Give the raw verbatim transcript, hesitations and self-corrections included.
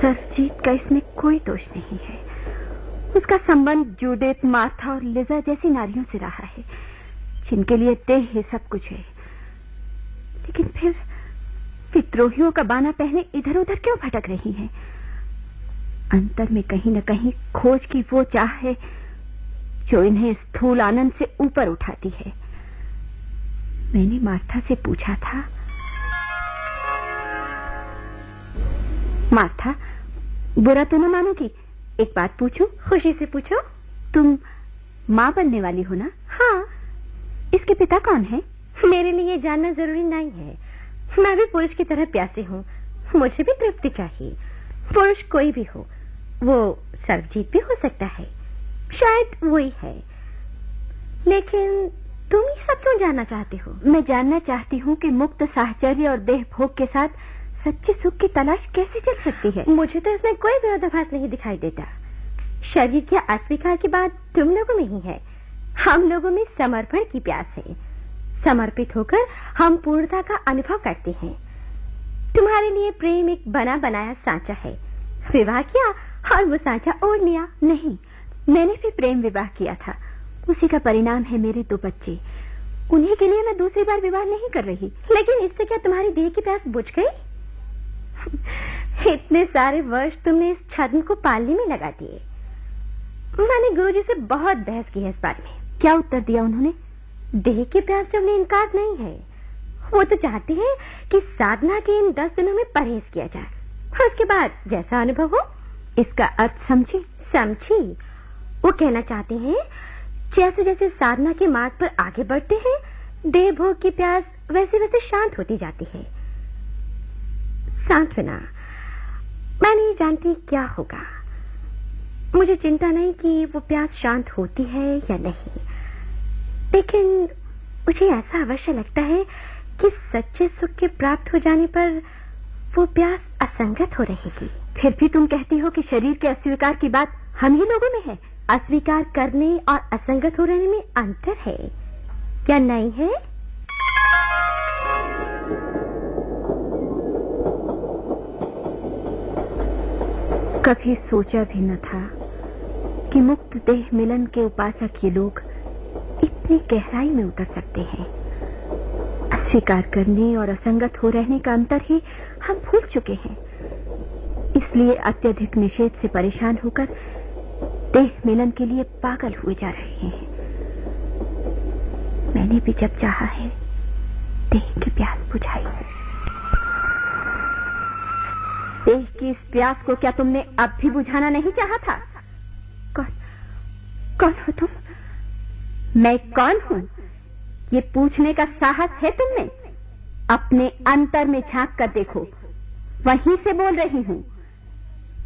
सरजीत का इसमें कोई दोष नहीं है। उसका संबंध जूडिथ, मार्था और लिजा जैसी नारियों से रहा है, जिनके लिए देह ही सब कुछ है। लेकिन फिर विद्रोहियों का बाना पहने इधर उधर क्यों भटक रही हैं? अंतर में कहीं न कहीं खोज की वो चाह है जो इन्हें स्थूल आनंद से ऊपर उठाती है। मैंने मार्था से पूछा था, मार्था, बुरा तो न मानोगी, एक बात पूछूं? खुशी से पूछो। तुम माँ बनने वाली हो ना? हाँ। इसके पिता कौन है? मेरे लिए जानना जरूरी नहीं है। मैं भी पुरुष की तरह प्यासी हूँ, मुझे भी तृप्ति चाहिए। पुरुष कोई भी हो, वो सर्वजीत भी हो सकता है, शायद वही है। लेकिन तुम ये सब क्यों जानना चाहते हो? मैं जानना चाहती हूँ कि मुक्त साहचर्य और देह भोग के साथ सच्चे सुख की तलाश कैसे चल सकती है। मुझे तो इसमें कोई विरोधाभास नहीं दिखाई देता। शरीर के अस्वीकार की बात तुम लोगों में ही है, हम लोगों में समर्पण की प्यास है। समर्पित होकर हम पूर्णता का अनुभव करते हैं। तुम्हारे लिए प्रेम एक बना बनाया सांचा है, विवाह किया और वो सांचा ओढ़ लिया। नहीं, मैंने भी प्रेम विवाह किया था, उसी का परिणाम है मेरे दो बच्चे। उन्हीं के लिए मैं दूसरी बार विवाह नहीं कर रही। लेकिन इससे क्या तुम्हारी देह की प्यास बुझ गई? इतने सारे वर्ष तुमने इस छद्म को पालने में लगा दिए। मैंने गुरुजी से बहुत बहस की है इस बारे में। क्या उत्तर दिया उन्होंने? देह की प्यास से उन्हें इनकार नहीं है। वो तो चाहते हैं कि साधना के इन दस दिनों में परहेज किया जाए और उसके बाद जैसा अनुभव हो। इसका अर्थ समझी? समझी। वो कहना चाहते हैं जैसे जैसे साधना के मार्ग पर आगे बढ़ते हैं, देह भोग की प्यास वैसे वैसे शांत होती जाती है। सांत्वना, मैं नहीं जानती क्या होगा। मुझे चिंता नहीं कि वो प्यास शांत होती है या नहीं, लेकिन मुझे ऐसा अवश्य लगता है कि सच्चे सुख के प्राप्त हो जाने पर वो प्यास असंगत हो रहेगी। फिर भी तुम कहती हो कि शरीर के अस्वीकार की बात हम ही लोगों में है। अस्वीकार करने और असंगत हो रहने में अंतर है, क्या नहीं है? कभी सोचा भी न था कि मुक्त देह मिलन के उपासक ये लोग इतनी गहराई में उतर सकते हैं। अस्वीकार करने और असंगत हो रहने का अंतर ही हम भूल चुके हैं। इसलिए अत्यधिक निषेध से परेशान होकर देह मिलन के लिए पागल हुए जा रहे हैं। मैंने भी जब चाहा है देह की प्यास बुझाई। देह की इस प्यास को क्या तुमने अब भी बुझाना नहीं चाहा था? कौन कौन हो तुम? मैं कौन हूं ये पूछने का साहस है तुमने? अपने अंतर में झांक कर देखो, वहीं से बोल रही हूं।